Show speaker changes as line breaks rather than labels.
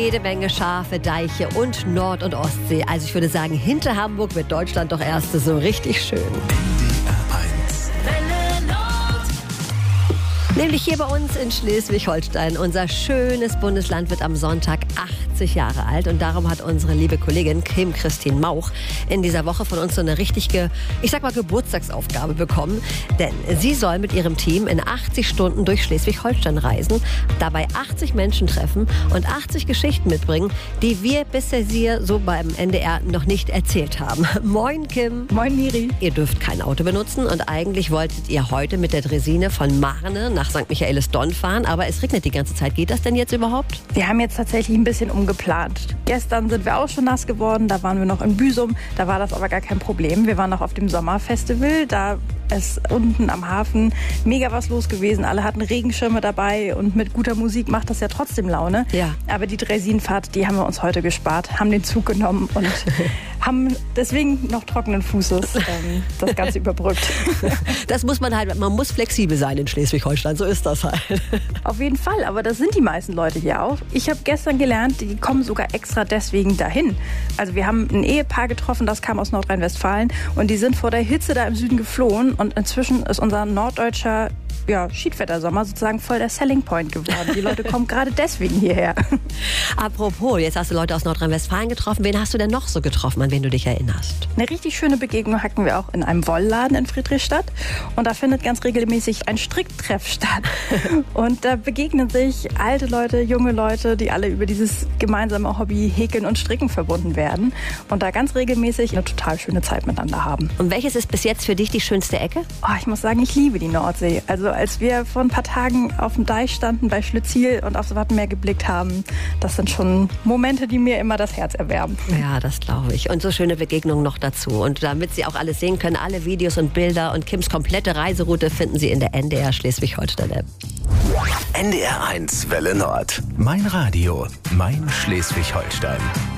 jede Menge Schafe, Deiche und Nord- und Ostsee. Also ich würde sagen, hinter Hamburg wird Deutschland doch erst so richtig schön. Nämlich hier bei uns in Schleswig-Holstein. Unser schönes Bundesland wird am Sonntag 80 Jahre alt. Und darum hat unsere liebe Kollegin Kim Christine Mauch in dieser Woche von uns so eine richtige, Geburtstagsaufgabe bekommen. Denn sie soll mit ihrem Team in 80 Stunden durch Schleswig-Holstein reisen, dabei 80 Menschen treffen und 80 Geschichten mitbringen, die wir bisher so beim NDR noch nicht erzählt haben. Moin Kim.
Moin Miri.
Ihr dürft kein Auto benutzen und eigentlich wolltet ihr heute mit der Draisine von Marne nach St. Michaelis-Donn fahren, aber es regnet die ganze Zeit. Geht das denn jetzt überhaupt?
Wir haben jetzt tatsächlich ein bisschen umgeplant. Gestern sind wir auch schon nass geworden, da waren wir noch in Büsum, da war das aber gar kein Problem. Wir waren noch auf dem Sommerfestival, da ist unten am Hafen mega was los gewesen. Alle hatten Regenschirme dabei und mit guter Musik macht das ja trotzdem Laune.
Ja.
Aber die Draisinenfahrt, die haben wir uns heute gespart, haben den Zug genommen und haben deswegen noch trockenen Fußes das Ganze überbrückt.
Das muss man muss flexibel sein in Schleswig-Holstein, so ist das halt.
Auf jeden Fall, aber das sind die meisten Leute hier auch. Ich habe gestern gelernt, die kommen sogar extra deswegen dahin. Also wir haben ein Ehepaar getroffen, das kam aus Nordrhein-Westfalen und die sind vor der Hitze da im Süden geflohen und inzwischen ist unser norddeutscher Schiedwettersommer sozusagen voll der Selling Point geworden. Die Leute kommen gerade deswegen hierher.
Apropos, jetzt hast du Leute aus Nordrhein-Westfalen getroffen. Wen hast du denn noch so getroffen, an wen du dich erinnerst?
Eine richtig schöne Begegnung hatten wir auch in einem Wollladen in Friedrichstadt. Und da findet ganz regelmäßig ein Stricktreff statt. Und da begegnen sich alte Leute, junge Leute, die alle über dieses gemeinsame Hobby Häkeln und Stricken verbunden werden. Und da ganz regelmäßig eine total schöne Zeit miteinander haben.
Und welches ist bis jetzt für dich die schönste Ecke?
Ich muss sagen, ich liebe die Nordsee. Also als wir vor ein paar Tagen auf dem Deich standen bei Schlütziel und aufs Wattenmeer geblickt haben, das sind schon Momente, die mir immer das Herz erwärmen.
Ja, das glaube ich. Und so schöne Begegnungen noch dazu. Und damit Sie auch alles sehen können, alle Videos und Bilder und Kims komplette Reiseroute finden Sie in der NDR Schleswig-Holstein-App.
NDR 1 Welle Nord. Mein Radio, mein Schleswig-Holstein.